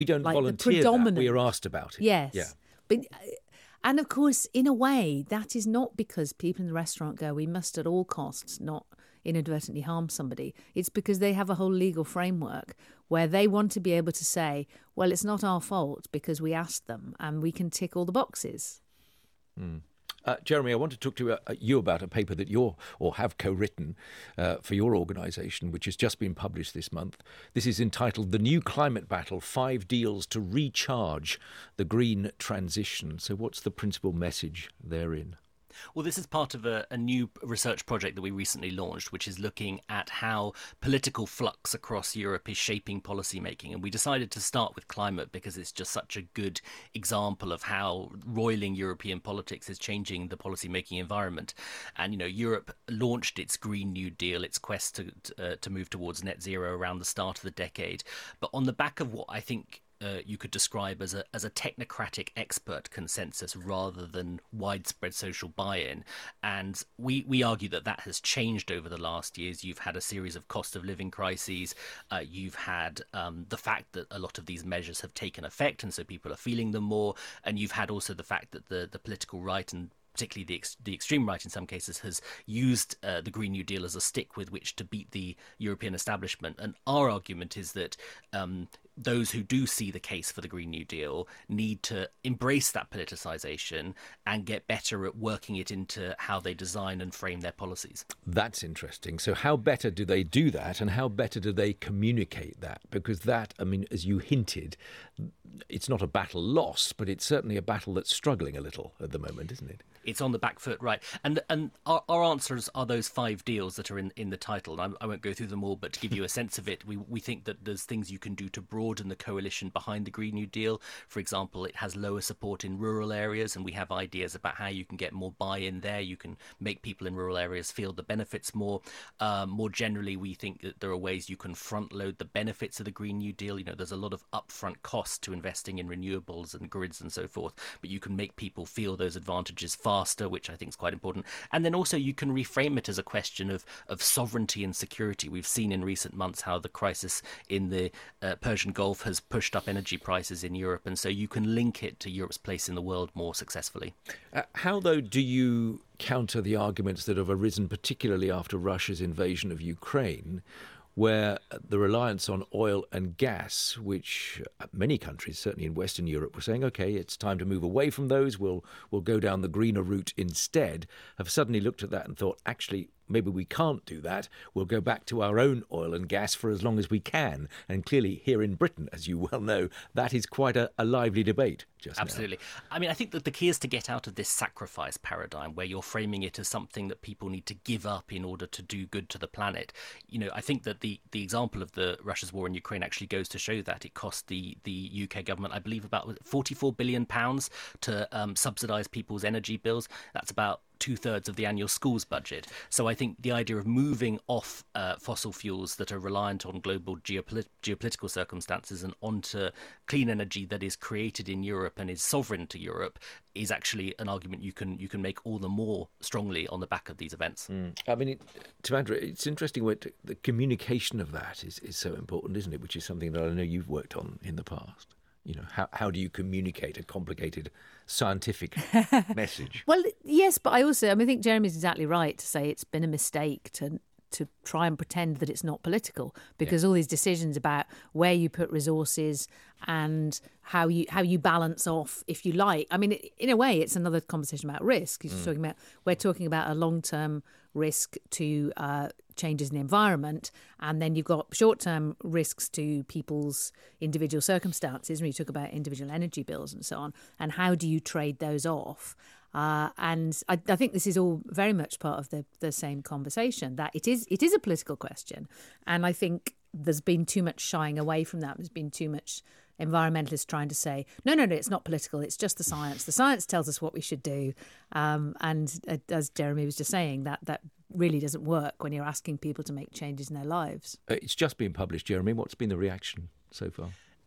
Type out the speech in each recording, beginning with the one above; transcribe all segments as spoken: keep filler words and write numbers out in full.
We don't like volunteer the predominant. That. We are asked about it. Yes. Yeah. But, and of course, in a way, that is not because people in the restaurant go, we must at all costs not inadvertently harm somebody. It's because they have a whole legal framework where they want to be able to say, well, it's not our fault because we asked them and we can tick all the boxes. Mm. Uh, Jeremy, I want to talk to uh, you about a paper that you're or have co-written uh, for your organisation, which has just been published this month. This is entitled The New Climate Battle, Five Deals to Recharge the Green Transition. So what's the principal message therein? Well, this is part of a, a new research project that we recently launched, which is looking at how political flux across Europe is shaping policy making. And we decided to start with climate because it's just such a good example of how roiling European politics is changing the policy making environment. And, you know, Europe launched its Green New Deal, its quest to, to, uh, to move towards net zero around the start of the decade. But on the back of what I think Uh, you could describe as a as a technocratic expert consensus rather than widespread social buy-in. And we, we argue that that has changed over the last years. You've had a series of cost of living crises. Uh, you've had um, the fact that a lot of these measures have taken effect, and so people are feeling them more. And you've had also the fact that the, the political right, and particularly the ex- the extreme right in some cases, has used uh, the Green New Deal as a stick with which to beat the European establishment. And our argument is that um, those who do see the case for the Green New Deal need to embrace that politicisation and get better at working it into how they design and frame their policies. That's interesting. So how better do they do that, and how better do they communicate that? Because that, I mean, as you hinted, it's not a battle lost, but it's certainly a battle that's struggling a little at the moment, isn't it? It's on the back foot, right. And and our, our answers are those five deals that are in, in the title. And I, I won't go through them all, but to give you a sense of it, we, we think that there's things you can do to broaden the coalition behind the Green New Deal. For example, it has lower support in rural areas, and we have ideas about how you can get more buy-in there. You can make people in rural areas feel the benefits more. Um, more generally, we think that there are ways you can front-load the benefits of the Green New Deal. You know, there's a lot of upfront costs to investing in renewables and grids and so forth, but you can make people feel those advantages faster, which I think is quite important. And then also you can reframe it as a question of, of sovereignty and security. We've seen in recent months how the crisis in the uh, Persian Gulf has pushed up energy prices in Europe, and so you can link it to Europe's place in the world more successfully. Uh, how, though, do you counter the arguments that have arisen, particularly after Russia's invasion of Ukraine, where the reliance on oil and gas, which many countries, certainly in Western Europe, were saying, OK, it's time to move away from those, we'll, we'll go down the greener route instead, have suddenly looked at that and thought, actually, maybe we can't do that. We'll go back to our own oil and gas for as long as we can. And clearly here in Britain, as you well know, that is quite a, a lively debate just Absolutely. now. I mean, I think that the key is to get out of this sacrifice paradigm where you're framing it as something that people need to give up in order to do good to the planet. You know, I think that the, the example of the Russia's war in Ukraine actually goes to show that. It cost the, the U K government, I believe, about forty-four billion pounds to um, subsidise people's energy bills. That's about two-thirds of the annual schools budget. So I think the idea of moving off uh, fossil fuels that are reliant on global geopolit- geopolitical circumstances and onto clean energy that is created in Europe and is sovereign to Europe is actually an argument you can you can make all the more strongly on the back of these events. Mm. I mean, it, Timandra, it's interesting what the communication of that is, is so important, isn't it? Which is something that I know you've worked on in the past. You know, how how do you communicate a complicated scientific message? Well, yes, but I also, I mean, I think Jeremy's exactly right to say it's been a mistake to to try and pretend that it's not political, because yeah. all these decisions about where you put resources and how you how you balance off, if you like. I mean, in a way, it's another conversation about risk. You're mm. talking about we're talking about a long-term risk to uh, changes in the environment, and then you've got short-term risks to people's individual circumstances when you talk about individual energy bills and so on. And how do you trade those off? Uh, and I, I think this is all very much part of the, the same conversation, that it is it is a political question. And I think there's been too much shying away from that. There's been too much environmentalists trying to say, no, no, no, it's not political. It's just the science. The science tells us what we should do. Um, and uh, as Jeremy was just saying, that that really doesn't work when you're asking people to make changes in their lives. Uh, it's just been published, Jeremy. What's been the reaction so far?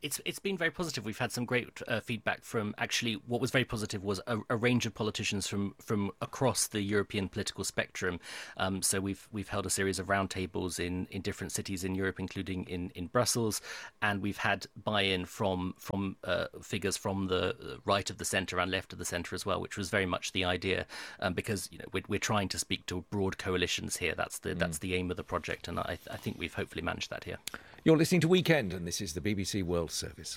It's it's been very positive. We've had some great uh, feedback from, actually, what was very positive was a, a range of politicians from, from across the European political spectrum. Um, so we've we've held a series of roundtables in, in different cities in Europe, including in, in Brussels, and we've had buy-in from from uh, figures from the right of the centre and left of the centre as well, which was very much the idea, um, because you know we're, we're trying to speak to broad coalitions here. That's the mm. that's the aim of the project, and I, I think we've hopefully managed that here. You're listening to Weekend, and this is the B B C World Service.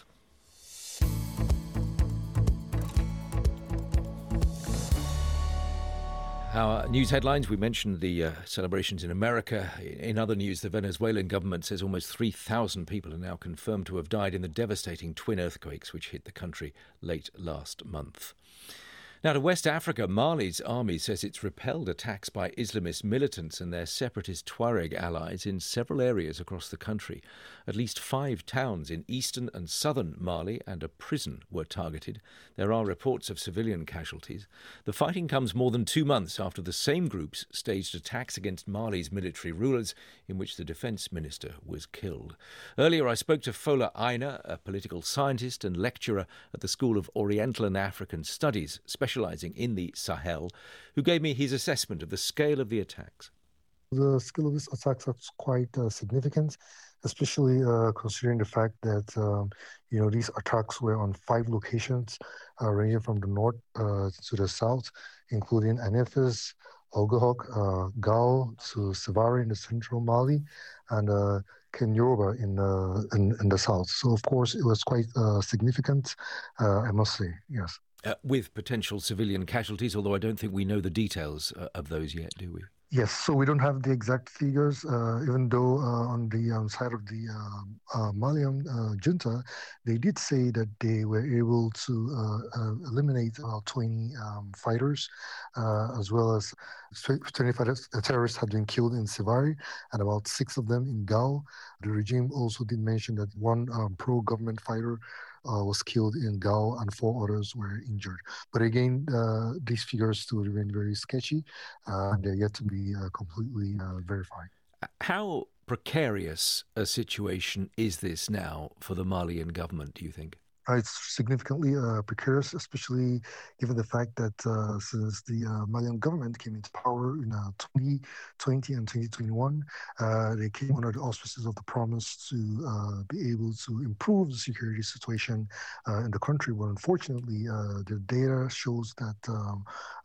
Our news headlines, we mentioned the uh, celebrations in America. In other news, the Venezuelan government says almost three thousand people are now confirmed to have died in the devastating twin earthquakes which hit the country late last month. Now to West Africa, Mali's army says it's repelled attacks by Islamist militants and their separatist Tuareg allies in several areas across the country. At least five towns in eastern and southern Mali and a prison were targeted. There are reports of civilian casualties. The fighting comes more than two months after the same groups staged attacks against Mali's military rulers, in which the defence minister was killed. Earlier I spoke to Fola Aina, a political scientist and lecturer at the School of Oriental and African Studies, specialising in the Sahel, who gave me his assessment of the scale of the attacks. The scale of these attacks is quite uh, significant, especially uh, considering the fact that um, you know these attacks were on five locations, uh, ranging from the north uh, to the south, including Anefis, Olgahok, uh, Gao to Sevare in the central Mali, and uh, Kenyoba in, uh, in in the south. So of course it was quite uh, significant, uh, I must say, yes. Uh, with potential civilian casualties, although I don't think we know the details uh, of those yet, do we? Yes, so we don't have the exact figures, uh, even though uh, on the um, side of the uh, uh, Malian uh, junta, they did say that they were able to uh, uh, eliminate about twenty um, fighters, uh, as well as twenty-five terrorists had been killed in Sevare, and about six of them in Gao. The regime also did mention that one um, pro-government fighter Uh, was killed in Gao and four others were injured. But again, uh, these figures still remain very sketchy uh, and they're yet to be uh, completely uh, verified. How precarious a situation is this now for the Malian government, do you think? Uh, it's significantly uh, precarious, especially given the fact that uh, since the uh, Malian government came into power in uh, twenty twenty and twenty twenty-one, uh, they came under the auspices of the promise to uh, be able to improve the security situation uh, in the country. But unfortunately, uh, the data shows that um,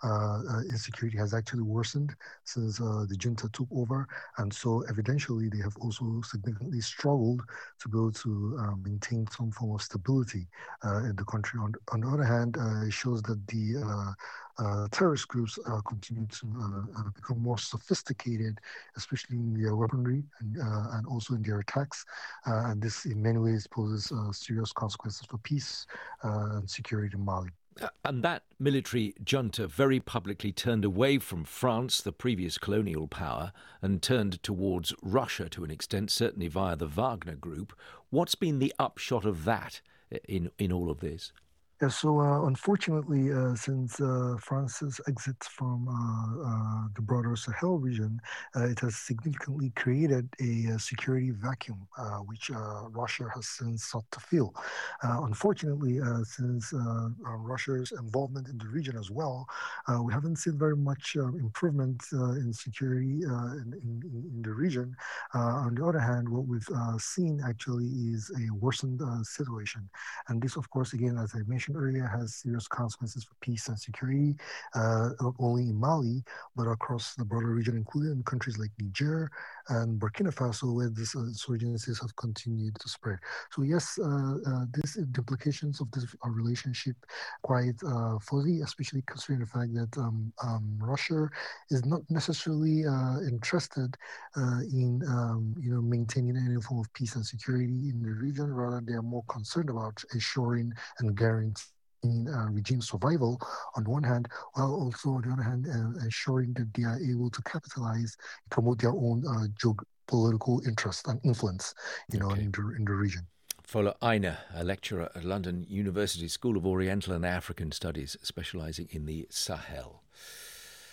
uh, insecurity has actually worsened since uh, the junta took over. And so evidentially, they have also significantly struggled to be able to uh, maintain some form of stability Uh, in the country. On, on the other hand, uh, it shows that the uh, uh, terrorist groups uh, continue to uh, uh, become more sophisticated, especially in their weaponry and, uh, and also in their attacks. Uh, and this, in many ways, poses uh, serious consequences for peace uh, and security in Mali. And that military junta very publicly turned away from France, the previous colonial power, and turned towards Russia to an extent, certainly via the Wagner Group. What's been the upshot of that in, in all of this? Yeah, so uh, unfortunately, uh, since uh, France's exit from uh, uh, the broader Sahel region, uh, it has significantly created a, a security vacuum, uh, which uh, Russia has since sought to fill. Uh, unfortunately, uh, since uh, uh, Russia's involvement in the region as well, uh, we haven't seen very much uh, improvement uh, in security uh, in, in, in the region. Uh, on the other hand, what we've uh, seen actually is a worsened uh, situation. And this, of course, again, as I mentioned earlier, has serious consequences for peace and security, uh, not only in Mali, but across the broader region, including countries like Niger and Burkina Faso, where these insurgencies have continued to spread. So yes, uh, uh, this, the implications of this uh, relationship quite uh, fuzzy, especially considering the fact that um, um, Russia is not necessarily uh, interested uh, in um, you know maintaining any form of peace and security in the region. Rather, they are more concerned about ensuring and guaranteeing in uh, regime survival on the one hand, while also on the other hand uh, ensuring that they are able to capitalize, promote their own uh, geopolitical interest and influence, you know, okay. in the in the region. Fola Aina, a lecturer at London University School of Oriental and African Studies, specialising in the Sahel.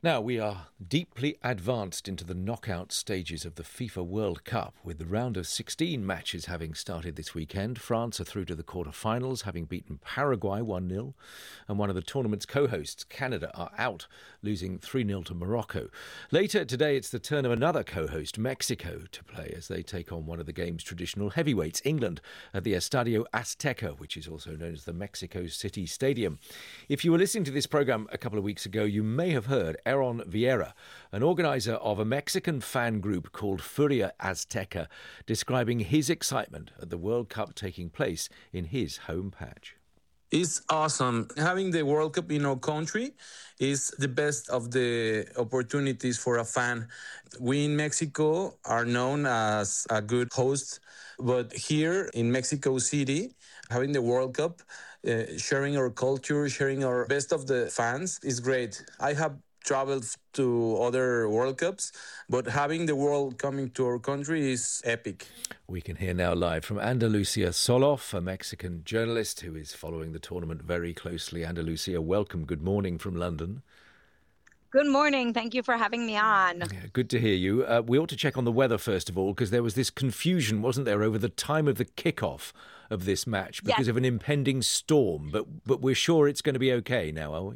Now, we are deeply advanced into the knockout stages of the FIFA World Cup, with the round of sixteen matches having started this weekend. France are through to the quarter-finals, having beaten Paraguay one nil, and one of the tournament's co-hosts, Canada, are out, losing three nil to Morocco. Later today, it's the turn of another co-host, Mexico, to play as they take on one of the game's traditional heavyweights, England, at the Estadio Azteca, which is also known as the Mexico City Stadium. If you were listening to this programme a couple of weeks ago, you may have heard Aaron Vieira, an organiser of a Mexican fan group called Furia Azteca, describing his excitement at the World Cup taking place in his home patch. It's awesome. Having the World Cup in our country is the best of the opportunities for a fan. We in Mexico are known as a good host, but here in Mexico City, having the World Cup, uh, sharing our culture, sharing our best of the fans is great. I have traveled to other World Cups, but having the world coming to our country is epic. We can hear now live from Andalucia Soloff, a Mexican journalist who is following the tournament very closely. Andalucia, welcome. Good morning from London. Good morning. Thank you for having me on. Yeah, good to hear you. Uh, we ought to check on the weather first of all, because there was this confusion, wasn't there, over the time of the kickoff of this match because yes. of an impending storm. But but we're sure it's going to be okay now, are we?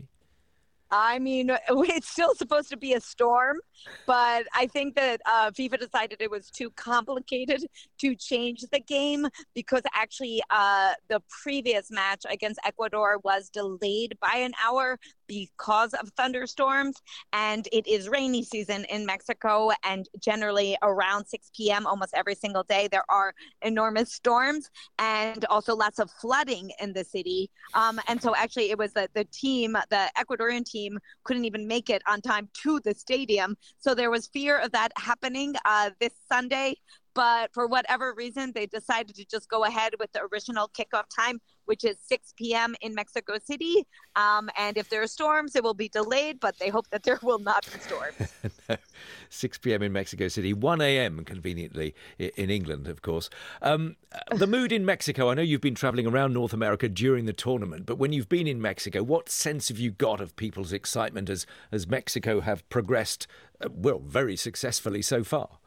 I mean, it's still supposed to be a storm, but I think that uh, FIFA decided it was too complicated to change the game because actually uh, the previous match against Ecuador was delayed by an hour because of thunderstorms, and it is rainy season in Mexico, and generally around six p.m. almost every single day there are enormous storms and also lots of flooding in the city. Um, and so actually it was that the team, the Ecuadorian team, couldn't even make it on time to the stadium. So there was fear of that happening uh, this Sunday. But for whatever reason, they decided to just go ahead with the original kickoff time, which is six p.m. in Mexico City. Um, and if there are storms, it will be delayed, but they hope that there will not be storms. No. six p.m. in Mexico City, one a.m. conveniently in England, of course. Um, the mood in Mexico, I know you've been travelling around North America during the tournament, but when you've been in Mexico, what sense have you got of people's excitement as, as Mexico have progressed, uh, well, very successfully so far?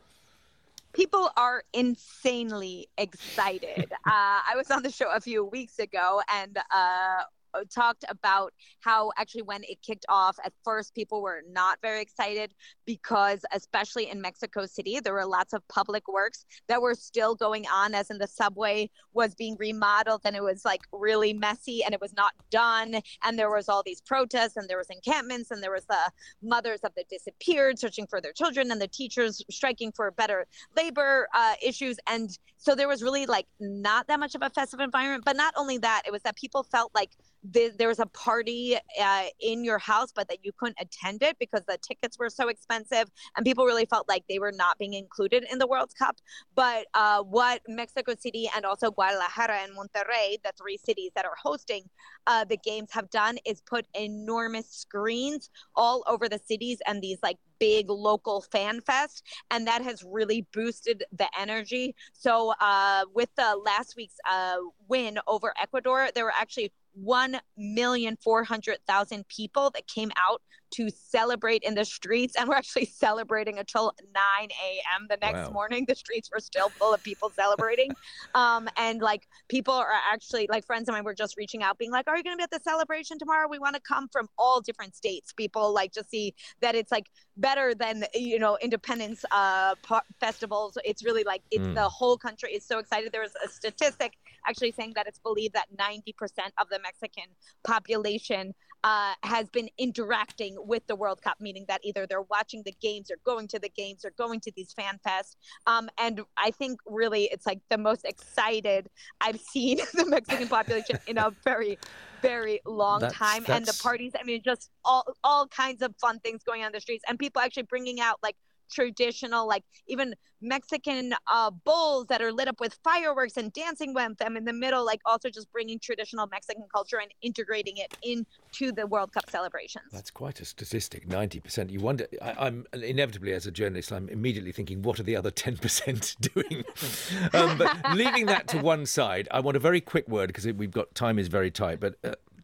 People are insanely excited. uh, I was on the show a few weeks ago and uh, talked about how actually when it kicked off, at first people were not very excited because especially in Mexico City, there were lots of public works that were still going on, as in the subway was being remodeled and it was like really messy and it was not done. And there was all these protests and there was encampments and there was the mothers of the disappeared searching for their children and the teachers striking for better labor uh, issues. And so there was really like not that much of a festive environment. But not only that, it was that people felt like the, there was a party uh, in your house, but that you couldn't attend it because the tickets were so expensive, and people really felt like they were not being included in the World Cup. But uh, what Mexico City and also Guadalajara and Monterrey, the three cities that are hosting uh, the games, have done is put enormous screens all over the cities and these like big local fan fest, and that has really boosted the energy. So uh, with the last week's uh, win over Ecuador, there were actually one million four hundred thousand people that came out to celebrate in the streets, and we're actually celebrating until nine a.m. the next Wow. morning. The streets were still full of people celebrating. um, and like people are actually, like friends of mine were just reaching out being like, are you going to be at the celebration tomorrow? We want to come from all different states. People like to see that it's like better than, you know, independence uh, par- festivals. It's really like it's Mm. the whole country is so excited. There was a statistic actually saying that it's believed that ninety percent of the Mexican population uh, has been interacting with the World Cup, meaning that either they're watching the games or going to the games or going to these fan fests. Um, and I think really it's like the most excited I've seen the Mexican population in a very, very long That's- time. And the that's- parties, I mean, just all, all kinds of fun things going on the streets, and people actually bringing out like traditional, like even Mexican uh, bowls that are lit up with fireworks and dancing with them in the middle, like also just bringing traditional Mexican culture and integrating it into the World Cup celebrations. That's quite a statistic, ninety percent. You wonder, I, I'm inevitably as a journalist, I'm immediately thinking, what are the other ten percent doing? um, but leaving that to one side, I want a very quick word because we've got time is very tight, but uh,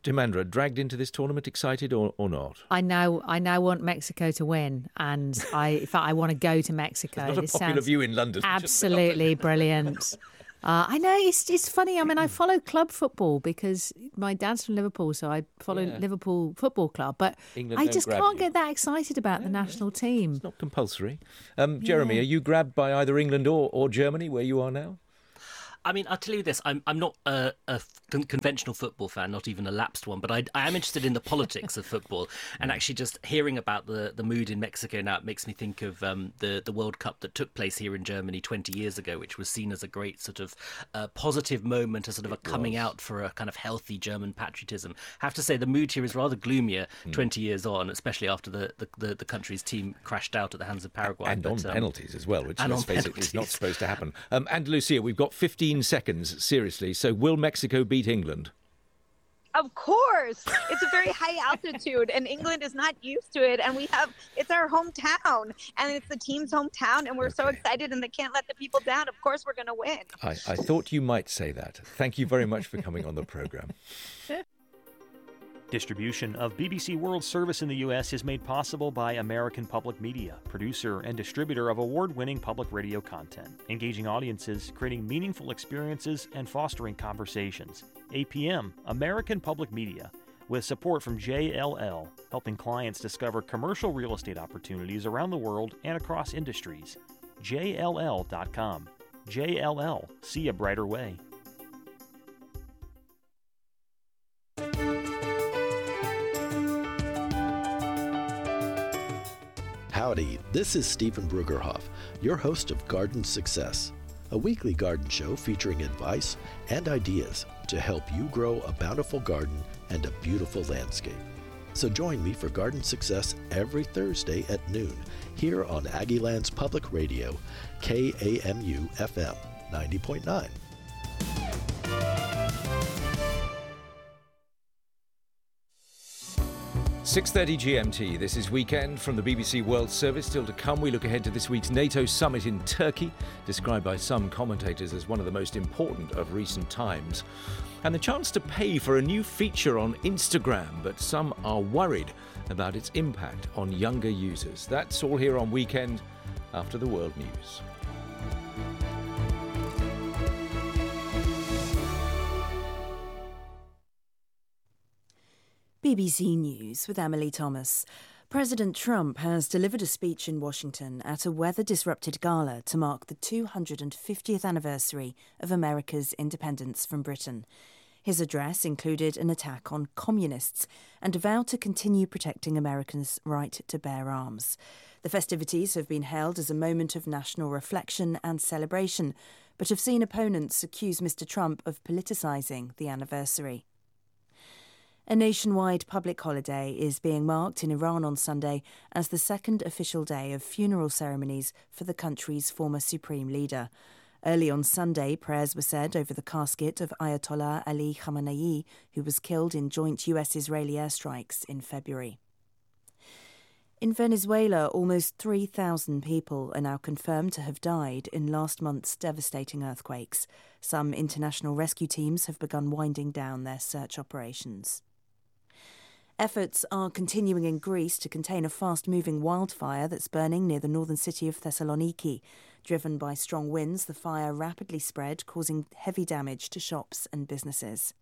Dimandra, dragged into this tournament, excited or, or not? I now I now want Mexico to win, and I in fact I want to go to Mexico. It's not a It popular sounds view in London. Absolutely brilliant. Uh, I know it's it's funny. I mean, I follow club football because my dad's from Liverpool, so I follow Yeah. Liverpool Football Club. But England I don't just grab can't you. get that excited about the national team. It's not compulsory. Um, Jeremy, Yeah. are you grabbed by either England or, or Germany, where you are now? I mean, I'll tell you this. I'm I'm not a, a con- conventional football fan, not even a lapsed one, but I, I am interested in the politics of football. And actually just hearing about the, the mood in Mexico now, it makes me think of um, the, the World Cup that took place here in Germany twenty years ago, which was seen as a great sort of uh, positive moment, a sort of a coming out for a kind of healthy German patriotism. I have to say the mood here is rather gloomier Mm. twenty years on, especially after the, the, the, the country's team crashed out at the hands of Paraguay. And But, on um, penalties as well, which, and let's on face it, is not penalties. supposed to happen. Um, Andalusia, we've got fifteen seconds, seriously. So will Mexico beat England? Of course, it's a very high altitude, and England is not used to it. And we have it's our hometown, and it's the team's hometown, and we're so Okay. excited, and they can't let the people down. Of course, we're going to win. I, I thought you might say that. Thank you very much for coming on the programme. Distribution of B B C World Service in the U S is made possible by American Public Media, producer and distributor of award-winning public radio content, engaging audiences, creating meaningful experiences, and fostering conversations. A P M, American Public Media, with support from J L L, helping clients discover commercial real estate opportunities around the world and across industries. J L L dot com. J L L, see a brighter way. Howdy, this is Stephen Brugerhoff, your host of Garden Success, a weekly garden show featuring advice and ideas to help you grow a bountiful garden and a beautiful landscape. So join me for Garden Success every Thursday at noon here on Aggieland's Public Radio, K A M U F M ninety point nine. six thirty G M T, this is Weekend from the B B C World Service. Still to come, we look ahead to this week's NATO summit in Turkey, described by some commentators as one of the most important of recent times. And the chance to pay for a new feature on Instagram, but some are worried about its impact on younger users. That's all here on Weekend after the World News. B B C News with Emily Thomas. President Trump has delivered a speech in Washington at a weather-disrupted gala to mark the two hundred fiftieth anniversary of America's independence from Britain. His address included an attack on communists and a vow to continue protecting Americans' right to bear arms. The festivities have been held as a moment of national reflection and celebration, but have seen opponents accuse Mister Trump of politicising the anniversary. A nationwide public holiday is being marked in Iran on Sunday as the second official day of funeral ceremonies for the country's former supreme leader. Early on Sunday, prayers were said over the casket of Ayatollah Ali Khamenei, who was killed in joint U S-Israeli airstrikes in February. In Venezuela, almost three thousand people are now confirmed to have died in last month's devastating earthquakes. Some international rescue teams have begun winding down their search operations. Efforts are continuing in Greece to contain a fast-moving wildfire that's burning near the northern city of Thessaloniki. Driven by strong winds, the fire rapidly spread, causing heavy damage to shops and businesses.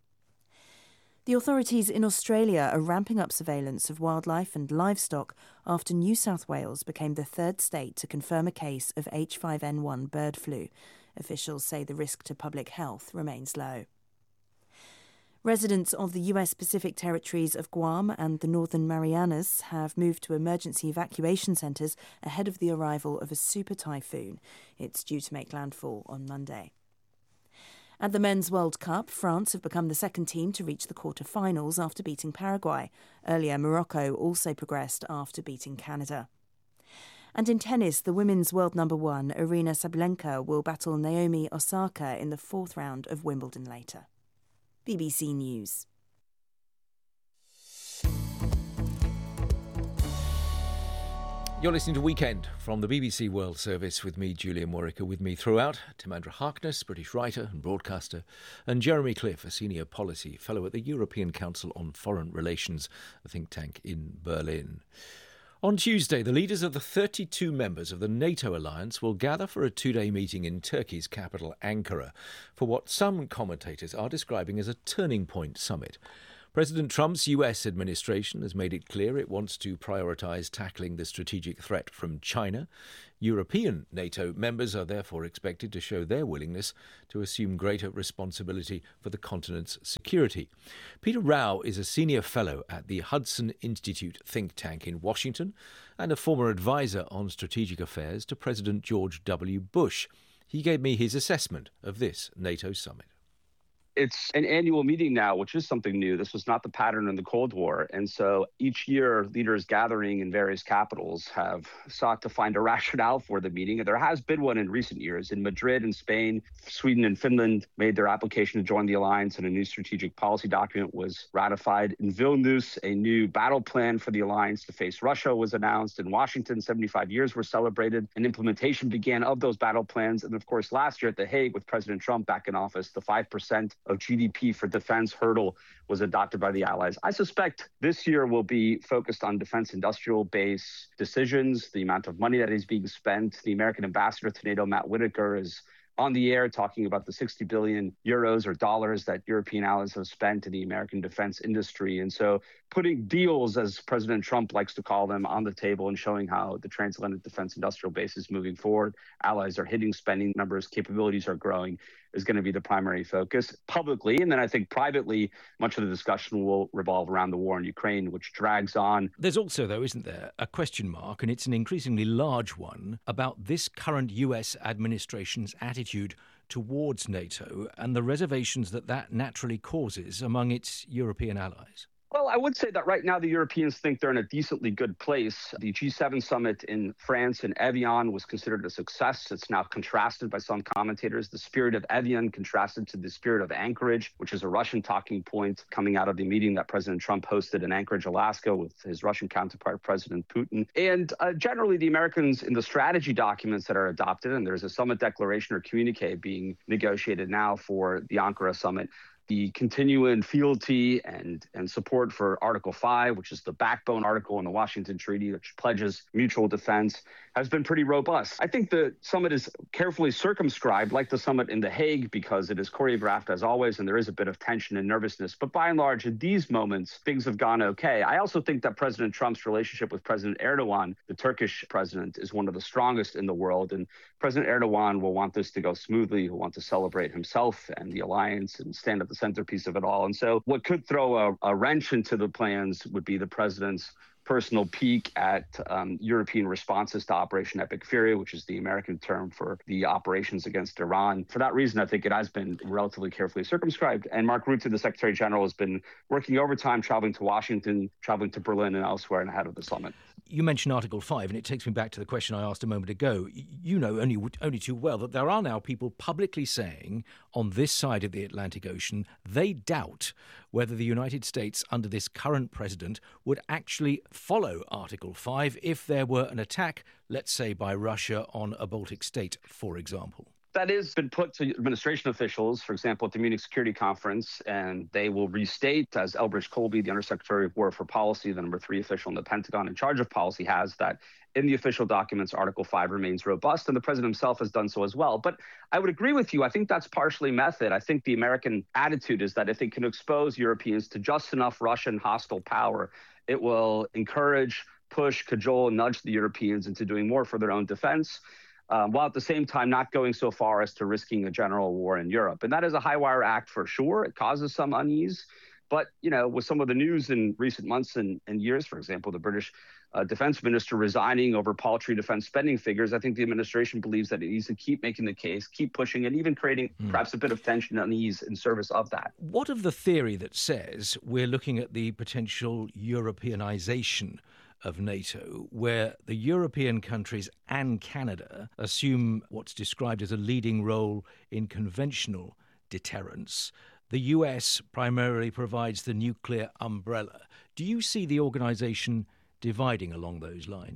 The authorities in Australia are ramping up surveillance of wildlife and livestock after New South Wales became the third state to confirm a case of H five N one bird flu. Officials say the risk to public health remains low. Residents of the U S Pacific territories of Guam and the Northern Marianas have moved to emergency evacuation centres ahead of the arrival of a super typhoon. It's due to make landfall on Monday. At the Men's World Cup, France have become the second team to reach the quarter-finals after beating Paraguay. Earlier, Morocco also progressed after beating Canada. And in tennis, the women's world number one, Aryna Sabalenka, will battle Naomi Osaka in the fourth round of Wimbledon later. B B C News. You're listening to Weekend from the B B C World Service with me, Julian Morica. With me throughout, Timandra Harkness, British writer and broadcaster, and Jeremy Cliff, a senior policy fellow at the European Council on Foreign Relations, a think tank in Berlin. On Tuesday, the leaders of the thirty-two members of the NATO alliance will gather for a two-day meeting in Turkey's capital, Ankara, for what some commentators are describing as a turning point summit. President Trump's U S administration has made it clear it wants to prioritise tackling the strategic threat from China. European NATO members are therefore expected to show their willingness to assume greater responsibility for the continent's security. Peter Rao is a senior fellow at the Hudson Institute think tank in Washington and a former advisor on strategic affairs to President George W. Bush. He gave me his assessment of this NATO summit. It's an annual meeting now, which is something new. This was not the pattern in the Cold War. And so each year, leaders gathering in various capitals have sought to find a rationale for the meeting. And there has been one in recent years. In Madrid and Spain, Sweden and Finland made their application to join the alliance, and a new strategic policy document was ratified. In Vilnius, a new battle plan for the alliance to face Russia was announced. In Washington, seventy-five years were celebrated, and implementation began of those battle plans. And of course, last year at The Hague, with President Trump back in office, the five percent of G D P for defense hurdle was adopted by the allies. I suspect this year will be focused on defense industrial base decisions, the amount of money that is being spent. The American ambassador to NATO, Matt Whitaker, is on the air talking about the sixty billion euros or dollars that European allies have spent in the American defense industry. And so putting deals, as President Trump likes to call them, on the table and showing how the transatlantic defense industrial base is moving forward. Allies are hitting spending numbers, capabilities are growing, is going to be the primary focus publicly. And then I think privately, much of the discussion will revolve around the war in Ukraine, which drags on. There's also, though, isn't there, a question mark, and it's an increasingly large one, about this current U S administration's attitude towards NATO and the reservations that that naturally causes among its European allies. Well, I would say that right now the Europeans think they're in a decently good place. The G seven summit in France in Evian was considered a success. It's now contrasted by some commentators. The spirit of Evian contrasted to the spirit of Anchorage, which is a Russian talking point coming out of the meeting that President Trump hosted in Anchorage, Alaska, with his Russian counterpart, President Putin. And uh, generally, the Americans in the strategy documents that are adopted, and there's a summit declaration or communique being negotiated now for the Ankara summit, the continuing fealty and, and support for Article five, which is the backbone article in the Washington Treaty, which pledges mutual defense, has been pretty robust. I think the summit is carefully circumscribed, like the summit in The Hague, because it is choreographed as always, and there is a bit of tension and nervousness. But by and large, in these moments, things have gone okay. I also think that President Trump's relationship with President Erdogan, the Turkish president, is one of the strongest in the world. And President Erdogan will want this to go smoothly. He'll want to celebrate himself and the alliance and stand at the centerpiece of it all. And so what could throw a, a wrench into the plans would be the president's personal peek at um, European responses to Operation Epic Fury, which is the American term for the operations against Iran. For that reason, I think it has been relatively carefully circumscribed. And Mark Rutte, the Secretary General, has been working overtime, traveling to Washington, traveling to Berlin and elsewhere and ahead of the summit. You mentioned Article five, and it takes me back to the question I asked a moment ago. You know only only too well that there are now people publicly saying on this side of the Atlantic Ocean they doubt whether the United States under this current president would actually follow Article five if there were an attack, let's say by Russia on a Baltic state, for example. That has been put to administration officials, for example, at the Munich Security Conference, and they will restate, as Elbridge Colby, the Undersecretary of War for Policy, the number three official in the Pentagon in charge of policy, has, that in the official documents, Article five remains robust, and the president himself has done so as well. But I would agree with you. I think that's partially method. I think the American attitude is that if it can expose Europeans to just enough Russian hostile power, it will encourage, push, cajole, nudge the Europeans into doing more for their own defense. Um, while at the same time not going so far as to risking a general war in Europe. And that is a high-wire act for sure. It causes some unease. But, you know, with some of the news in recent months and, and years, for example, the British uh, defense minister resigning over paltry defense spending figures, I think the administration believes that it needs to keep making the case, keep pushing, and even creating mm. perhaps a bit of tension and unease in service of that. What of the theory that says we're looking at the potential Europeanization of NATO, where the European countries and Canada assume what's described as a leading role in conventional deterrence? The U S primarily provides the nuclear umbrella. Do you see the organisation dividing along those lines?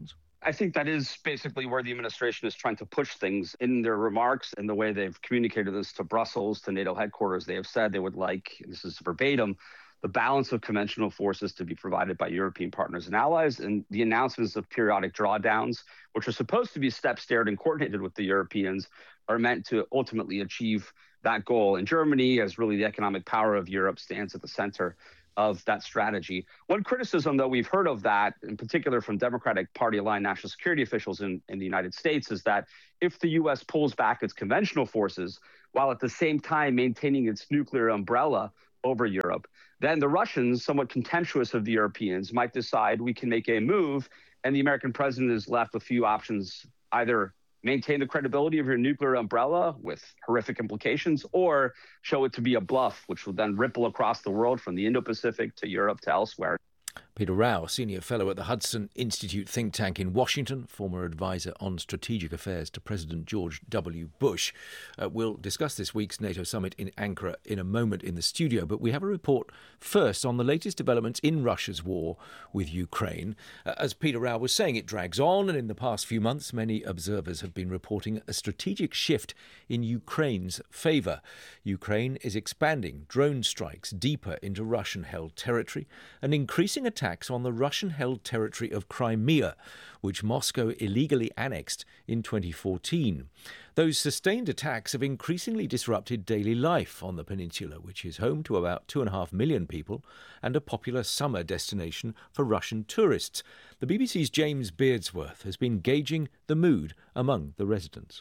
I think that is basically where the administration is trying to push things in their remarks and the way they've communicated this to Brussels, to NATO headquarters. They have said they would like, this is verbatim, the balance of conventional forces to be provided by European partners and allies, and the announcements of periodic drawdowns, which are supposed to be step-steered and coordinated with the Europeans, are meant to ultimately achieve that goal. And Germany, as really the economic power of Europe, stands at the center of that strategy. One criticism, though, we've heard of that, in particular from Democratic Party-aligned national security officials in, in the United States, is that if the U S pulls back its conventional forces, while at the same time maintaining its nuclear umbrella over Europe, then the Russians, somewhat contemptuous of the Europeans, might decide we can make a move, and the American president is left with few options: either maintain the credibility of your nuclear umbrella with horrific implications, or show it to be a bluff, which will then ripple across the world from the Indo-Pacific to Europe to elsewhere. Peter Rao, Senior Fellow at the Hudson Institute think tank in Washington, former advisor on strategic affairs to President George W. Bush. Uh, we'll discuss this week's NATO summit in Ankara in a moment in the studio, but we have a report first on the latest developments in Russia's war with Ukraine. Uh, as Peter Rao was saying, it drags on, and in the past few months, many observers have been reporting a strategic shift in Ukraine's favour. Ukraine is expanding drone strikes deeper into Russian-held territory and increasing attacks on the Russian-held territory of Crimea, which Moscow illegally annexed in twenty fourteen. Those sustained attacks have increasingly disrupted daily life on the peninsula, which is home to about two and a half million people and a popular summer destination for Russian tourists. The B B C's James Beardsworth has been gauging the mood among the residents.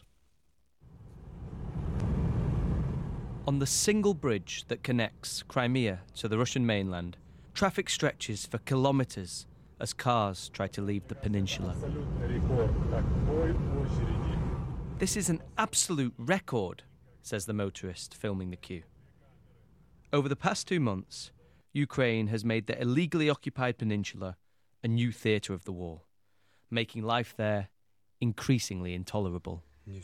On the single bridge that connects Crimea to the Russian mainland, traffic stretches for kilometres as cars try to leave the peninsula. This is an absolute record, says the motorist filming the queue. Over the past two months, Ukraine has made the illegally occupied peninsula a new theatre of the war, making life there increasingly intolerable.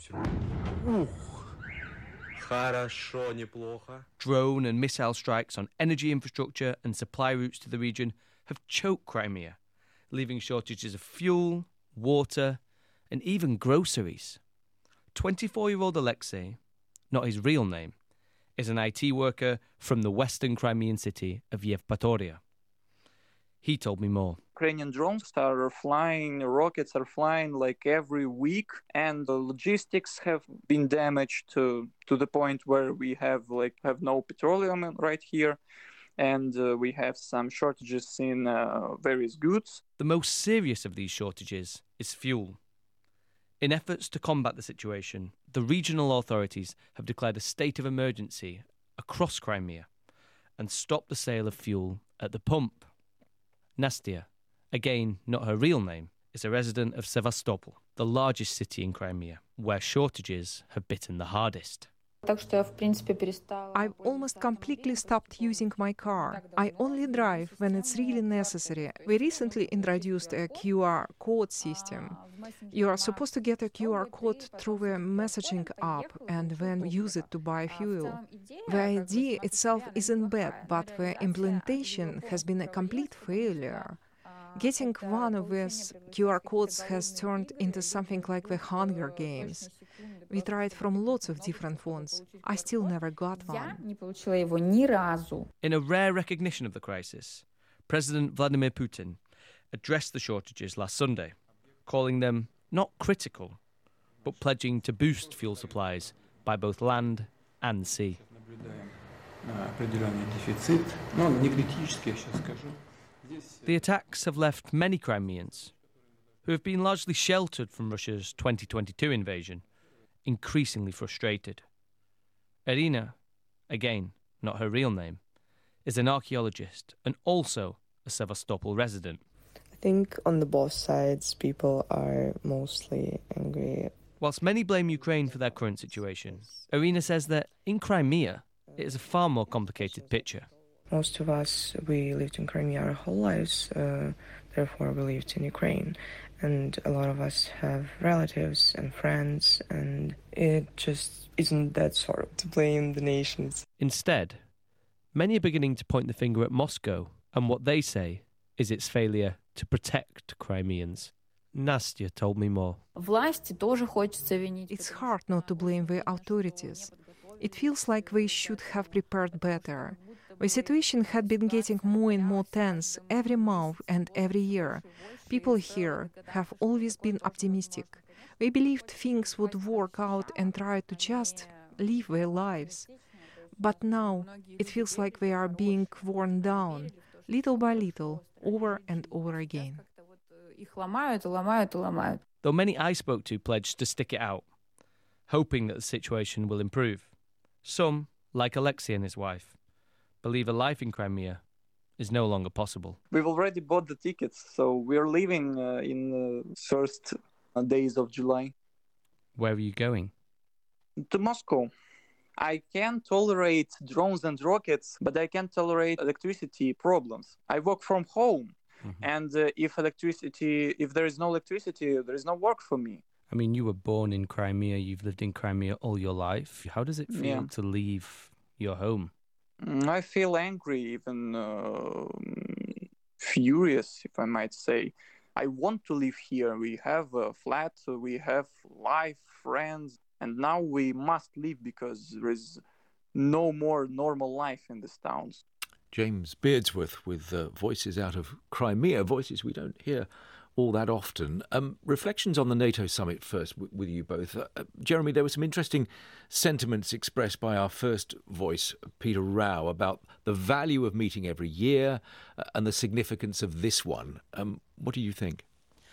Drone and missile strikes on energy infrastructure and supply routes to the region have choked Crimea, leaving shortages of fuel, water, and even groceries. twenty-four-year-old Alexei, not his real name, is an I T worker from the western Crimean city of Yevpatoria. He told me more. Ukrainian drones are flying, rockets are flying like every week, and the logistics have been damaged to, to the point where we have like have no petroleum right here, and uh, we have some shortages in uh, various goods. The most serious of these shortages is fuel. In efforts to combat the situation, the regional authorities have declared a state of emergency across Crimea and stopped the sale of fuel at the pump. Nastia, again not her real name, is a resident of Sevastopol, the largest city in Crimea, where shortages have bitten the hardest. I've almost completely stopped using my car. I only drive when it's really necessary. We recently introduced a Q R code system. You are supposed to get a Q R code through a messaging app and then use it to buy fuel. The idea itself isn't bad, but the implementation has been a complete failure. Getting one of these Q R codes has turned into something like the Hunger Games. We tried from lots of different phones. I still never got one. In a rare recognition of the crisis, President Vladimir Putin addressed the shortages last Sunday, calling them not critical, but pledging to boost fuel supplies by both land and sea. The attacks have left many Crimeans, who have been largely sheltered from Russia's twenty twenty-two invasion, increasingly frustrated. Irina, again not her real name, is an archaeologist and also a Sevastopol resident. I think on the both sides people are mostly angry. Whilst many blame Ukraine for their current situation, Irina says that in Crimea it is a far more complicated picture. Most of us, we lived in Crimea our whole lives, uh, therefore we lived in Ukraine. And a lot of us have relatives and friends, and it just isn't that sort of to blame the nations. Instead, many are beginning to point the finger at Moscow and what they say is its failure to protect Crimeans. Nastya told me more. It's hard not to blame the authorities. It feels like we should have prepared better. The situation had been getting more and more tense every month and every year. People here have always been optimistic. They believed things would work out and tried to just live their lives. But now it feels like they are being worn down, little by little, over and over again. Though many I spoke to pledged to stick it out, hoping that the situation will improve. Some, like Alexei and his wife, believe a life in Crimea is no longer possible. We've already bought the tickets, so we're leaving uh, in the first days of July. Where are you going? To Moscow. I can tolerate drones and rockets, but I can't tolerate electricity problems. I work from home, mm-hmm. and uh, if electricity, if there is no electricity, there is no work for me. I mean, you were born in Crimea, you've lived in Crimea all your life. How does it feel yeah. to leave your home? I feel angry, even uh, furious, if I might say. I want to live here. We have a flat, we have life, friends, and now we must leave because there is no more normal life in these towns. James Beardsworth with uh, Voices Out of Crimea, voices we don't hear all that often. Um, reflections on the NATO summit first w- with you both. Uh, Jeremy, there were some interesting sentiments expressed by our first voice, Peter Rao, about the value of meeting every year uh, and the significance of this one. Um, what do you think?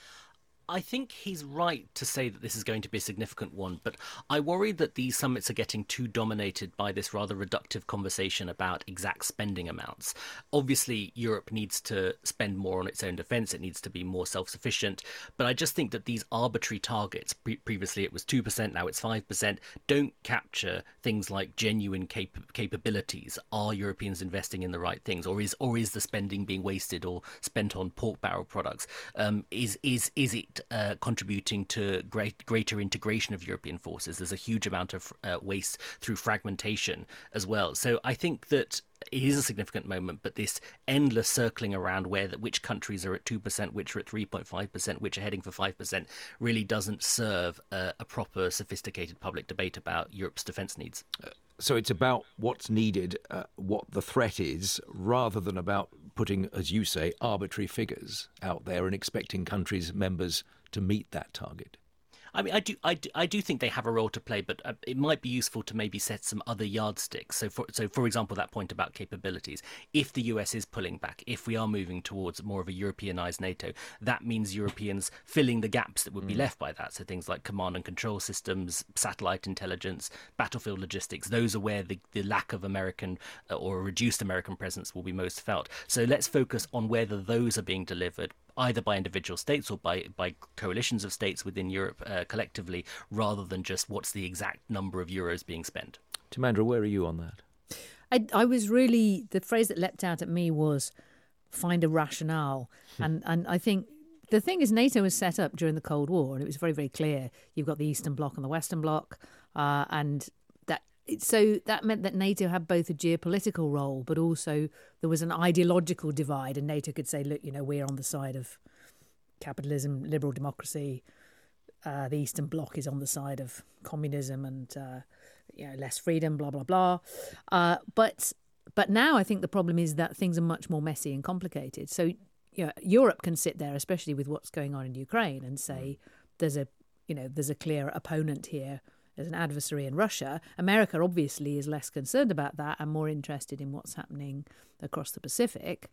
I think he's right to say that this is going to be a significant one, but I worry that these summits are getting too dominated by this rather reductive conversation about exact spending amounts. Obviously, Europe needs to spend more on its own defence, it needs to be more self-sufficient, but I just think that these arbitrary targets, pre- previously it was two percent, now it's five percent, don't capture things like genuine cap- capabilities. Are Europeans investing in the right things, or is or is the spending being wasted or spent on pork barrel products? Um, is is is it Uh, contributing to great, greater integration of European forces? There's a huge amount of uh, waste through fragmentation as well. So I think that it is a significant moment, but this endless circling around where that which countries are at two percent, which are at three point five percent, which are heading for five percent, really doesn't serve uh, a proper, sophisticated public debate about Europe's defence needs. Uh, so it's about what's needed, uh, what the threat is, rather than about putting, as you say, arbitrary figures out there and expecting countries, members, to meet that target. I mean, I do, I do, I do think they have a role to play, but uh, it might be useful to maybe set some other yardsticks. So, for so for example, that point about capabilities. If the U S is pulling back, if we are moving towards more of a Europeanized NATO, that means Europeans filling the gaps that would be mm. left by that. So things like command and control systems, satellite intelligence, battlefield logistics. Those are where the, the lack of American uh, or a reduced American presence will be most felt. So let's focus on whether those are being delivered, either by individual states or by, by coalitions of states within Europe uh, collectively, rather than just what's the exact number of euros being spent. Timandra, where are you on that? I, I was really, the phrase that leapt out at me was find a rationale. and, and I think the thing is, NATO was set up during the Cold War, and it was very, very clear. You've got the Eastern Bloc and the Western Bloc, uh, and that so that meant that NATO had both a geopolitical role, but also there was an ideological divide, and NATO could say, look, you know, we're on the side of capitalism, liberal democracy. Uh, the Eastern Bloc is on the side of communism and uh, you know, less freedom, blah, blah, blah. Uh, but but now I think the problem is that things are much more messy and complicated. So you know, Europe can sit there, especially with what's going on in Ukraine, and say there's a you know there's a clear opponent here. There's an adversary in Russia. America obviously is less concerned about that and more interested in what's happening across the Pacific.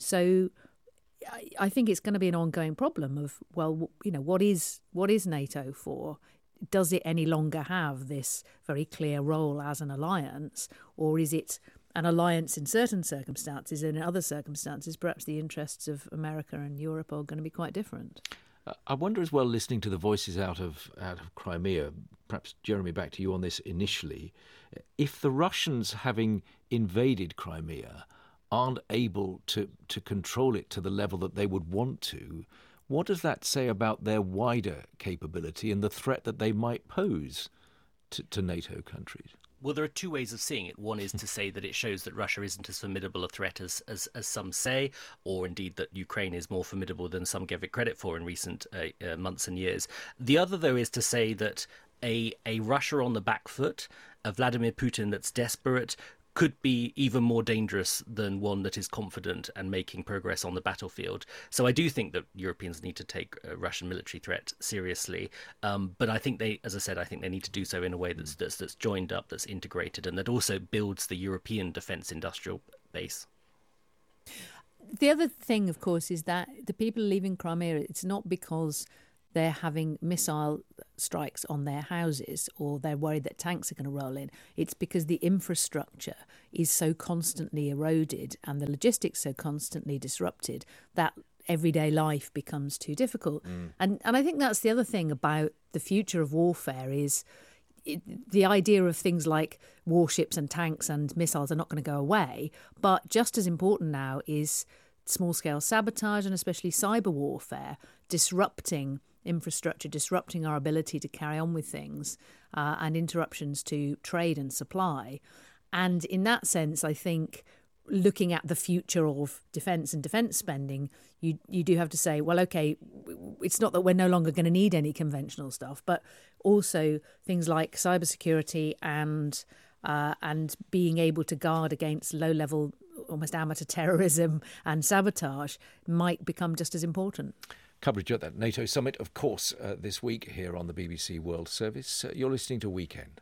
So I, I think it's going to be an ongoing problem of, well, you know, what is what is NATO for? Does it any longer have this very clear role as an alliance, or is it an alliance in certain circumstances, and in other circumstances, perhaps the interests of America and Europe are going to be quite different? I wonder as well, listening to the voices out of out of Crimea, perhaps, Jeremy, back to you on this initially, if the Russians, having invaded Crimea, aren't able to, to control it to the level that they would want to, what does that say about their wider capability and the threat that they might pose to, to NATO countries? Well, there are two ways of seeing it. One is to say that it shows that Russia isn't as formidable a threat as, as, as some say, or indeed that Ukraine is more formidable than some give it credit for in recent uh, uh, months and years. The other, though, is to say that a, a Russia on the back foot, a Vladimir Putin that's desperate, could be even more dangerous than one that is confident and making progress on the battlefield. So I do think that Europeans need to take a Russian military threat seriously. Um, but I think they, as I said, I think they need to do so in a way that's, that's that's joined up, that's integrated, and that also builds the European defence industrial base. The other thing, of course, is that the people leaving Crimea, it's not because they're having missile strikes on their houses or they're worried that tanks are going to roll in. It's because the infrastructure is so constantly eroded and the logistics so constantly disrupted that everyday life becomes too difficult. Mm. And and I think that's the other thing about the future of warfare is it, the idea of things like warships and tanks and missiles are not going to go away. But just as important now is small-scale sabotage and especially cyber warfare, disrupting infrastructure, disrupting our ability to carry on with things, uh, and interruptions to trade and supply. And in that sense, I think looking at the future of defence and defence spending, you you do have to say, well, OK, it's not that we're no longer going to need any conventional stuff, but also things like cybersecurity and uh, and being able to guard against low-level, almost amateur terrorism and sabotage might become just as important. Coverage at that NATO summit, of course, uh, this week here on the B B C World Service. Uh, you're listening to Weekend.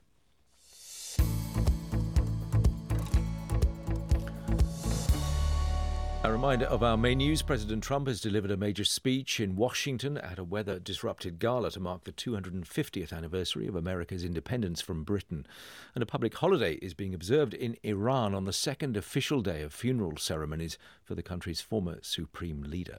A reminder of our main news. President Trump has delivered a major speech in Washington at a weather-disrupted gala to mark the two hundred fiftieth anniversary of America's independence from Britain. And a public holiday is being observed in Iran on the second official day of funeral ceremonies for the country's former supreme leader.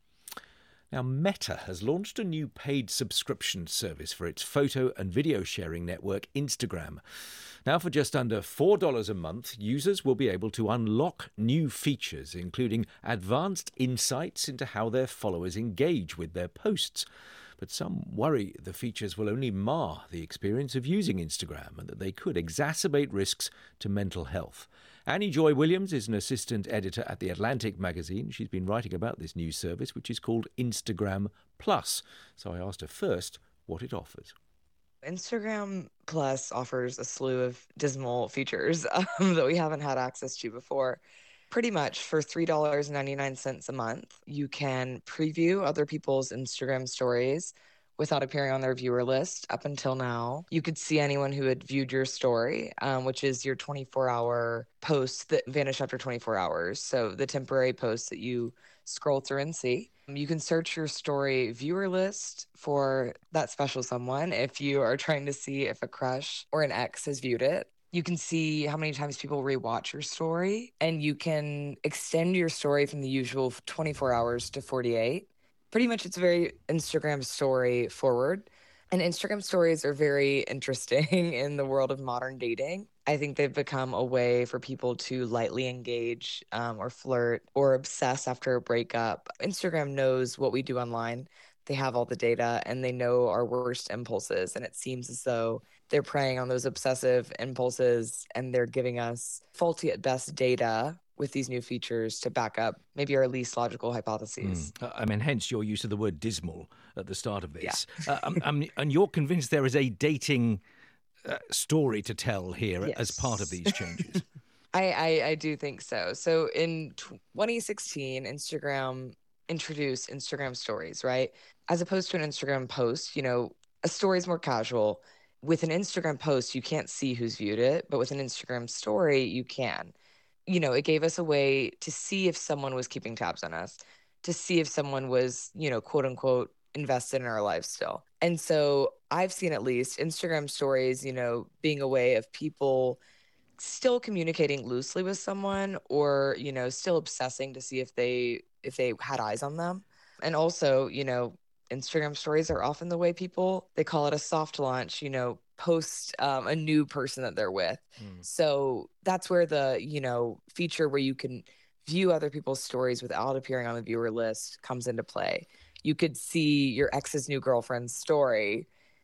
Now, Meta has launched a new paid subscription service for its photo and video sharing network, Instagram. Now, for just under four dollars a month, users will be able to unlock new features, including advanced insights into how their followers engage with their posts. But some worry the features will only mar the experience of using Instagram and that they could exacerbate risks to mental health. Annie Joy Williams is an assistant editor at The Atlantic magazine. She's been writing about this new service, which is called Instagram Plus. So I asked her first what it offers. Instagram Plus offers a slew of dismal features um, that we haven't had access to before. Pretty much for three dollars and ninety-nine cents a month, you can preview other people's Instagram stories without appearing on their viewer list. Up until now, you could see anyone who had viewed your story, um, which is your twenty-four hour posts that vanish after twenty-four hours. So the temporary posts that you scroll through and see. You can search your story viewer list for that special someone if you are trying to see if a crush or an ex has viewed it. You can see how many times people rewatch your story, and you can extend your story from the usual twenty-four hours to forty-eight. Pretty much it's very Instagram story forward. And Instagram stories are very interesting in the world of modern dating. I think they've become a way for people to lightly engage um, or flirt or obsess after a breakup. Instagram knows what we do online. They have all the data and they know our worst impulses. And it seems as though they're preying on those obsessive impulses and they're giving us faulty at best data with these new features to back up maybe our least logical hypotheses. Mm. I mean, hence your use of the word dismal at the start of this. Yeah. uh, um, um, and you're convinced there is a dating uh, story to tell here yes. as part of these changes. I, I, I do think so. So in twenty sixteen, Instagram introduced Instagram stories, right? As opposed to an Instagram post, you know, a story is more casual. With an Instagram post, you can't see who's viewed it, but with an Instagram story, you can. You know, it gave us a way to see if someone was keeping tabs on us, to see if someone was, you know, quote unquote, invested in our lives still. And so I've seen at least Instagram stories, you know, being a way of people still communicating loosely with someone or, you know, still obsessing to see if they if they had eyes on them. And also, you know, Instagram stories are often the way people, they call it a soft launch, you know, post um, a new person that they're with. Mm. So that's where the, you know, feature where you can view other people's stories without appearing on the viewer list comes into play. You could see your ex's new girlfriend's story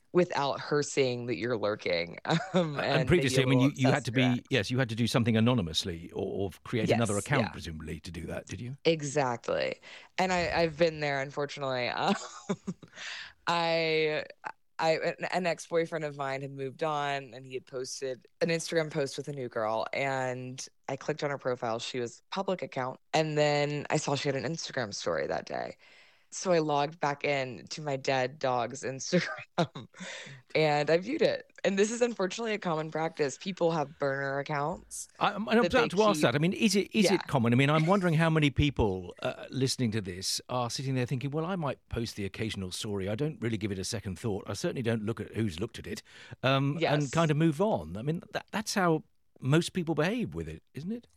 without her seeing that you're lurking. Um, and, and previously, I mean, you, you had to be, interact. yes, you had to do something anonymously or, or create Yes, another account, yeah. presumably, to do that, did you? Exactly. And I, I've been there, unfortunately. Um, I, I, an ex-boyfriend of mine had moved on, and he had posted an Instagram post with a new girl, and I clicked on her profile. She was a public account, and then I saw she had an Instagram story that day. So I logged back in to my dead dog's Instagram and I viewed it. And this is unfortunately a common practice. People have burner accounts. I, I'm about to keep... ask that. I mean, is it is yeah. it common? I mean, I'm wondering how many people uh, listening to this are sitting there thinking, well, I might post the occasional story. I don't really give it a second thought. I certainly don't look at who's looked at it um, yes. and kind of move on. I mean, that, that's how most people behave with it, isn't it?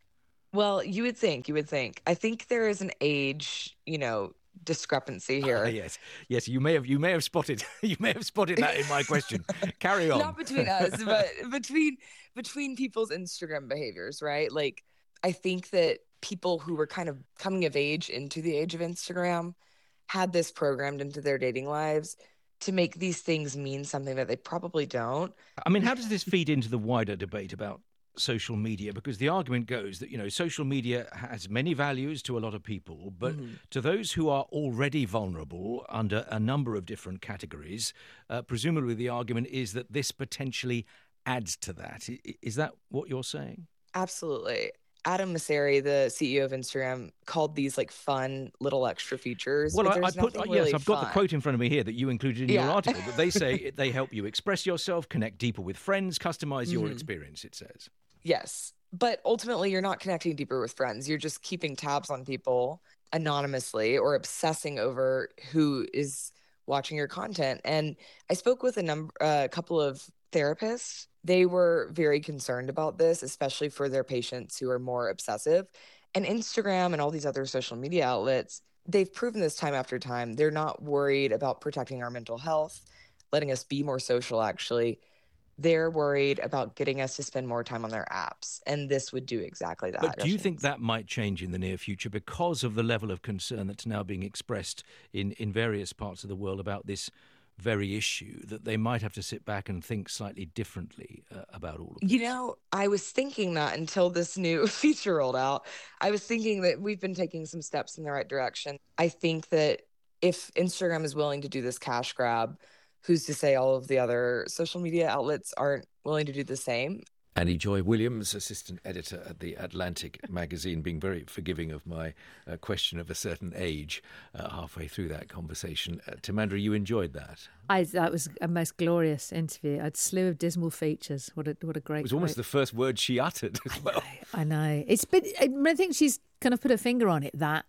Well, you would think, you would think. I think there is an age, you know, discrepancy here. Uh, yes, yes, you may have you may have spotted you may have spotted that in my question. Carry on. Not between us, but between between people's Instagram behaviors, right? Like, I think that people who were kind of coming of age into the age of Instagram had this programmed into their dating lives to make these things mean something that they probably don't. I mean, how does this feed into the wider debate about social media? Because the argument goes that, you know, social media has many values to a lot of people, but mm-hmm. to those who are already vulnerable under a number of different categories, uh, presumably the argument is that this potentially adds to that. Is that what you're saying? Absolutely. Adam Mosseri, the C E O of Instagram, called these like fun little extra features. Well, but I, I put really yes, I've got fun. the quote in front of me here that you included in yeah. your article. That they say they help you express yourself, connect deeper with friends, customize your mm-hmm. experience. It says yes, but ultimately you're not connecting deeper with friends. You're just keeping tabs on people anonymously or obsessing over who is watching your content. And I spoke with a number, a uh, couple of therapists. They were very concerned about this, especially for their patients who are more obsessive. And Instagram and all these other social media outlets, they've proven this time after time. They're not worried about protecting our mental health, letting us be more social, actually. They're worried about getting us to spend more time on their apps. And this would do exactly that. But do you think that might change in the near future because of the level of concern that's now being expressed in, in various parts of the world about this very issue, that they might have to sit back and think slightly differently uh, about all of this? You know, I was thinking that until this new feature rolled out. I was thinking that we've been taking some steps in the right direction. I think that if Instagram is willing to do this cash grab, who's to say all of the other social media outlets aren't willing to do the same? Annie Joy Williams, assistant editor at The Atlantic magazine, being very forgiving of my uh, question of a certain age uh, halfway through that conversation. Uh, Timandra, you enjoyed that? I, that was a most glorious interview. A slew of dismal features. What a what a great. It was almost great... the first word she uttered as well. I know. I know. It's been. I think she's kind of put her finger on it. That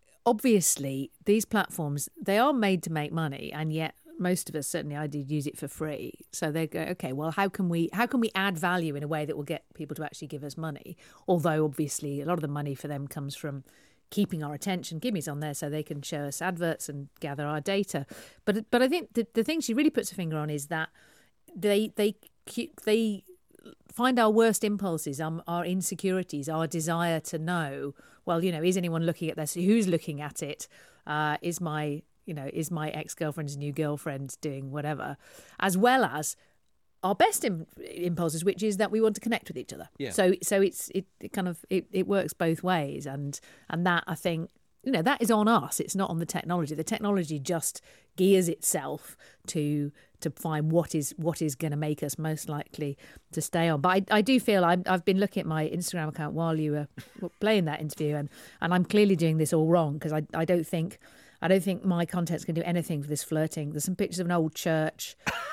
obviously these platforms, they are made to make money, and yet most of us, certainly I did, use it for free. So they go, okay, well, how can we how can we add value in a way that will get people to actually give us money? Although obviously a lot of the money for them comes from keeping our attention. Gimmy's on there so they can show us adverts and gather our data. But but I think the, the thing she really puts her finger on is that they they they find our worst impulses, um, our insecurities, our desire to know, well, you know, is anyone looking at this? Who's looking at it? Uh, is my You know, is my ex-girlfriend's new girlfriend doing whatever, as well as our best Im- impulses, which is that we want to connect with each other. Yeah. So, so it's it, it kind of it, it works both ways, and and that I think you know that is on us. It's not on the technology. The technology just gears itself to to find what is what is going to make us most likely to stay on. But I, I do feel I'm, I've been looking at my Instagram account while you were playing that interview, and and I'm clearly doing this all wrong because I I don't think. I don't think my content's going to do anything for this flirting. There's some pictures of an old church.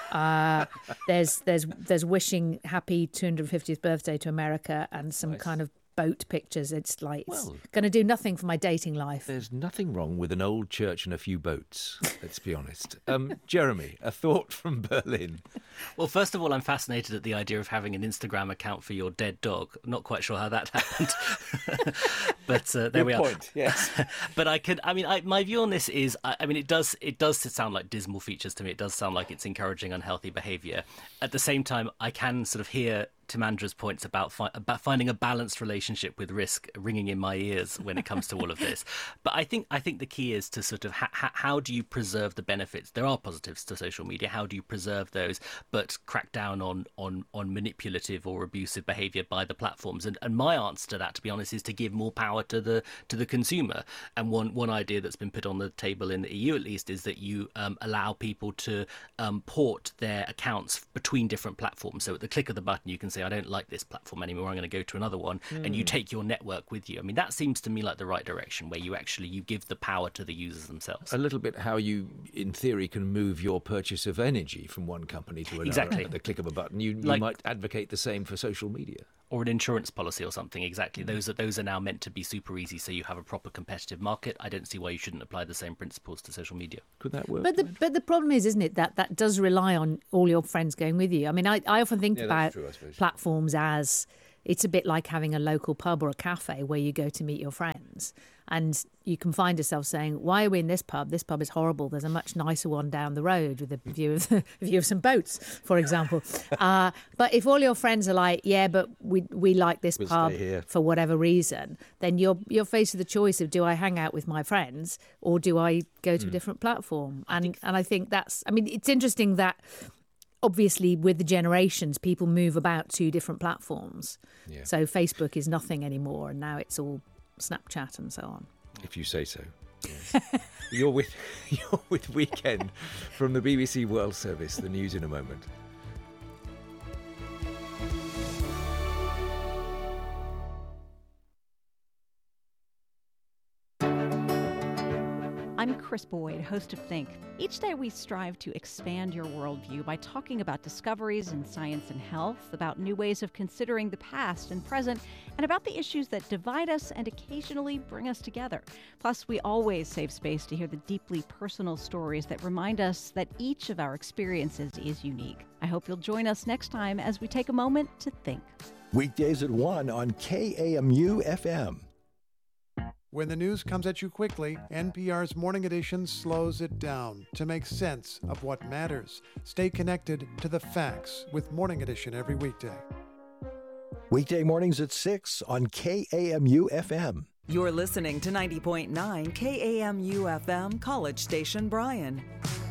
Uh, there's there's there's wishing happy two hundred fiftieth birthday to America and some nice. kind of boat pictures. It's like it's well, going to do nothing for my dating life. There's nothing wrong with an old church and a few boats, let's be honest. Um, Jeremy, a thought from Berlin. Well, first of all, I'm fascinated at the idea of having an Instagram account for your dead dog. I'm not quite sure how that happened, but uh, there Good we point, are. Yes, but I could. I mean, I, my view on this is, I, I mean, it does. It does sound like dismal features to me. It does sound like it's encouraging unhealthy behaviour. At the same time, I can sort of hear Timandra's points about fi- about finding a balanced relationship with risk ringing in my ears when it comes to all of this. But I think I think the key is to sort of ha- ha- how do you preserve the benefits? There are positives to social media. How do you preserve those, but crack down on on, on manipulative or abusive behaviour by the platforms? And and my answer to that, to be honest, is to give more power to the to the consumer. And one one idea that's been put on the table in the E U at least is that you um, allow people to um, port their accounts between different platforms. So at the click of the button, you can say, I don't like this platform anymore, I'm going to go to another one, mm. and you take your network with you. I mean, that seems to me like the right direction, where you actually you give the power to the users themselves. A little bit how you, in theory, can move your purchase of energy from one company to another exactly. at the click of a button. You, you like, might advocate the same for social media. Or an insurance policy or something, exactly. Mm. Those are those are now meant to be super easy, so you have a proper competitive market. I don't see why you shouldn't apply the same principles to social media. Could that work? But the but the problem is, isn't it, that that does rely on all your friends going with you. I mean, I, I often think yeah, about true, I suppose. platforms as it's a bit like having a local pub or a cafe where you go to meet your friends. And you can find yourself saying, why are we in this pub? This pub is horrible. There's a much nicer one down the road with a view of, the, view of some boats, for example. Uh, but if all your friends are like, yeah, but we we like this we'll pub for whatever reason, then you're, you're faced with the choice of, do I hang out with my friends or do I go to mm. a different platform? And I think... and I think that's, I mean, it's interesting that obviously with the generations, people move about to different platforms. Yeah. So Facebook is nothing anymore, and now it's all Snapchat and so on. If you say so. Yes. you're with you're with Weekend from the B B C World Service. The news in a moment. I'm Chris Boyd, host of Think. Each day we strive to expand your worldview by talking about discoveries in science and health, about new ways of considering the past and present, and about the issues that divide us and occasionally bring us together. Plus, we always save space to hear the deeply personal stories that remind us that each of our experiences is unique. I hope you'll join us next time as we take a moment to think. Weekdays at one on K A M U F M. When the news comes at you quickly, N P R's Morning Edition slows it down to make sense of what matters. Stay connected to the facts with Morning Edition every weekday. Weekday mornings at six on K A M U F M. You're listening to ninety point nine K A M U F M, College Station, Bryan.